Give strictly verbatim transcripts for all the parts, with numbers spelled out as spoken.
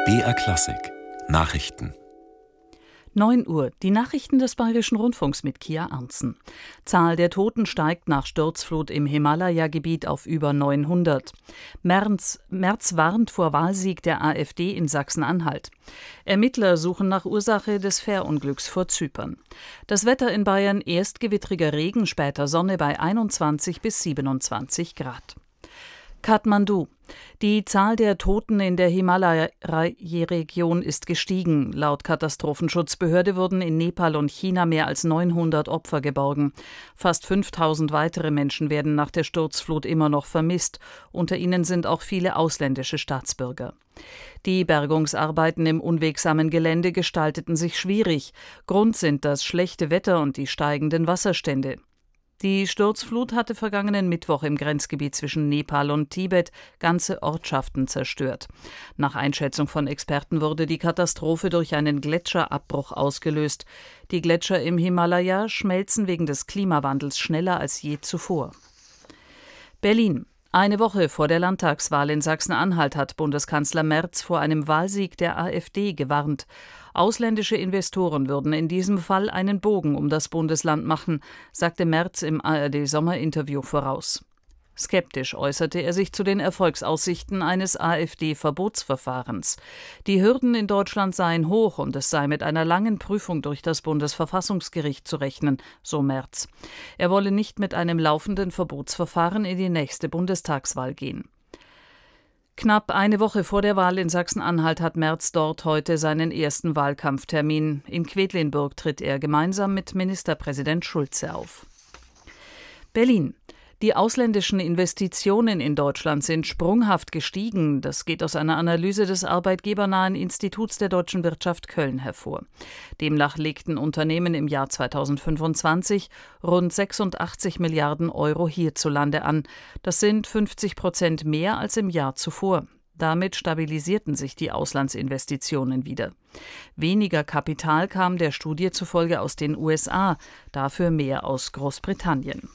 B R Klassik Nachrichten. neun Uhr. Die Nachrichten des Bayerischen Rundfunks mit Kia Arntzen. Zahl der Toten steigt nach Sturzflut im Himalaya-Gebiet auf über neunhundert. Merz, Merz warnt vor Wahlsieg der AfD in Sachsen-Anhalt. Ermittler suchen nach Ursache des Fährunglücks vor Zypern. Das Wetter in Bayern: erst gewittriger Regen, später Sonne bei einundzwanzig bis siebenundzwanzig Grad. Kathmandu. Die Zahl der Toten in der Himalaya-Region ist gestiegen. Laut Katastrophenschutzbehörde wurden in Nepal und China mehr als neunhundert Opfer geborgen. Fast fünftausend weitere Menschen werden nach der Sturzflut immer noch vermisst. Unter ihnen sind auch viele ausländische Staatsbürger. Die Bergungsarbeiten im unwegsamen Gelände gestalteten sich schwierig. Grund sind das schlechte Wetter und die steigenden Wasserstände. Die Sturzflut hatte vergangenen Mittwoch im Grenzgebiet zwischen Nepal und Tibet ganze Ortschaften zerstört. Nach Einschätzung von Experten wurde die Katastrophe durch einen Gletscherabbruch ausgelöst. Die Gletscher im Himalaya schmelzen wegen des Klimawandels schneller als je zuvor. Berlin. Eine Woche vor der Landtagswahl in Sachsen-Anhalt hat Bundeskanzler Merz vor einem Wahlsieg der AfD gewarnt. Ausländische Investoren würden in diesem Fall einen Bogen um das Bundesland machen, sagte Merz im A R D-Sommerinterview voraus. Skeptisch äußerte er sich zu den Erfolgsaussichten eines AfD-Verbotsverfahrens. Die Hürden in Deutschland seien hoch und es sei mit einer langen Prüfung durch das Bundesverfassungsgericht zu rechnen, so Merz. Er wolle nicht mit einem laufenden Verbotsverfahren in die nächste Bundestagswahl gehen. Knapp eine Woche vor der Wahl in Sachsen-Anhalt hat Merz dort heute seinen ersten Wahlkampftermin. In Quedlinburg tritt er gemeinsam mit Ministerpräsident Schulze auf. Berlin. Die ausländischen Investitionen in Deutschland sind sprunghaft gestiegen. Das geht aus einer Analyse des arbeitgebernahen Instituts der deutschen Wirtschaft Köln hervor. Demnach legten Unternehmen im Jahr zweitausendfünfundzwanzig rund sechsundachtzig Milliarden Euro hierzulande an. Das sind fünfzig Prozent mehr als im Jahr zuvor. Damit stabilisierten sich die Auslandsinvestitionen wieder. Weniger Kapital kam der Studie zufolge aus den U S A, dafür mehr aus Großbritannien.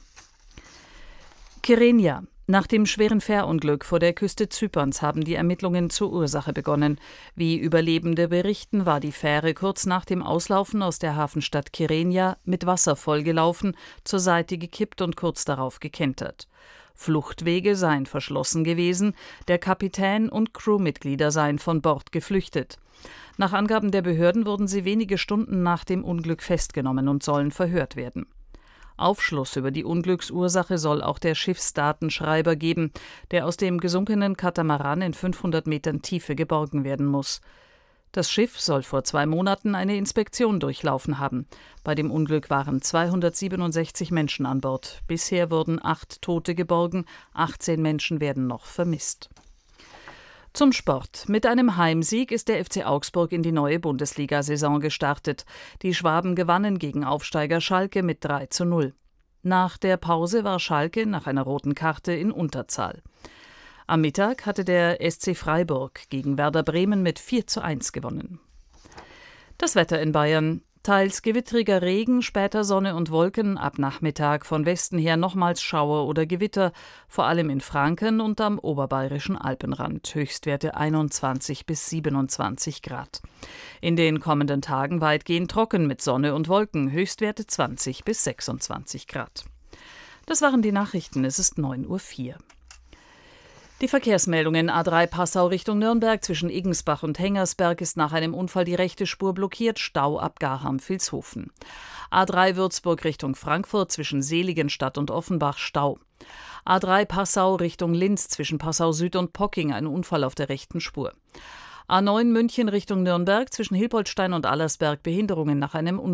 Kyrenia. Nach dem schweren Fährunglück vor der Küste Zyperns haben die Ermittlungen zur Ursache begonnen. Wie Überlebende berichten, war die Fähre kurz nach dem Auslaufen aus der Hafenstadt Kyrenia mit Wasser vollgelaufen, zur Seite gekippt und kurz darauf gekentert. Fluchtwege seien verschlossen gewesen, der Kapitän und Crewmitglieder seien von Bord geflüchtet. Nach Angaben der Behörden wurden sie wenige Stunden nach dem Unglück festgenommen und sollen verhört werden. Aufschluss über die Unglücksursache soll auch der Schiffsdatenschreiber geben, der aus dem gesunkenen Katamaran in fünfhundert Metern Tiefe geborgen werden muss. Das Schiff soll vor zwei Monaten eine Inspektion durchlaufen haben. Bei dem Unglück waren zweihundertsiebenundsechzig Menschen an Bord. Bisher wurden acht Tote geborgen, achtzehn Menschen werden noch vermisst. Zum Sport. Mit einem Heimsieg ist der F C Augsburg in die neue Bundesliga-Saison gestartet. Die Schwaben gewannen gegen Aufsteiger Schalke mit drei zu null. Nach der Pause war Schalke nach einer roten Karte in Unterzahl. Am Mittag hatte der S C Freiburg gegen Werder Bremen mit vier zu eins gewonnen. Das Wetter in Bayern. Teils gewittriger Regen, später Sonne und Wolken, ab Nachmittag von Westen her nochmals Schauer oder Gewitter, vor allem in Franken und am oberbayerischen Alpenrand, Höchstwerte einundzwanzig bis siebenundzwanzig Grad. In den kommenden Tagen weitgehend trocken mit Sonne und Wolken, Höchstwerte zwanzig bis sechsundzwanzig Grad. Das waren die Nachrichten, es ist neun Uhr vier. Die Verkehrsmeldungen: A drei Passau Richtung Nürnberg zwischen Iggensbach und Hengersberg ist nach einem Unfall die rechte Spur blockiert, Stau ab Garham-Vilshofen. A drei Würzburg Richtung Frankfurt zwischen Seligenstadt und Offenbach, Stau. A drei Passau Richtung Linz zwischen Passau Süd und Pocking, ein Unfall auf der rechten Spur. A neun München Richtung Nürnberg zwischen Hilpoltstein und Allersberg, Behinderungen nach einem Unfall.